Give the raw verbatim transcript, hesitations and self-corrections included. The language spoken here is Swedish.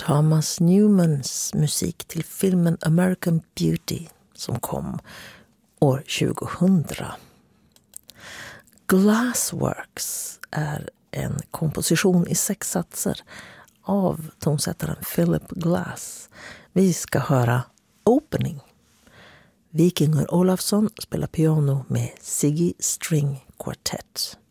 Thomas Newmans musik till filmen American Beauty som kom år tjugohundra. Glassworks är en komposition i sex satser av tonsättaren Philip Glass. Vi ska höra Opening. Vikingur Olafsson spelar piano med Ziggy String Quartet.